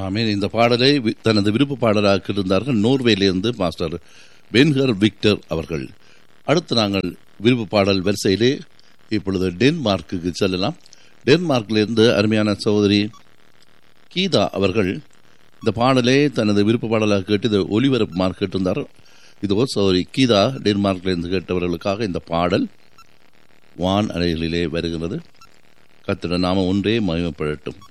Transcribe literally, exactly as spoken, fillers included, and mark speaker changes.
Speaker 1: ஆமீன். இந்த பாடலை வி- தனது விருப்ப பாடலாக இருந்தார்கள் நோர்வேலிருந்து மாஸ்டர் பென்ஹர் விக்டர் அவர்கள். அடுத்து நாங்கள் விருப்ப பாடல் வரிசையிலே இப்பொழுது டென்மார்க்குக்கு செல்லலாம். டென்மார்க்கிலிருந்து அருமையான சகோதரி கீதா அவர்கள் இந்த பாடலை தனது விருப்ப பாடலாக கேட்டு இது ஒலிபரப்புமாறு கேட்டிருந்தார். இதோ சகோதரி கீதா டென்மார்க்கிலிருந்து கேட்டவர்களுக்காக இந்த பாடல் வான் அலைகளிலே வருகிறது. கர்த்தருடைய நாமம் ஒன்றே மகிமைப்படட்டும்.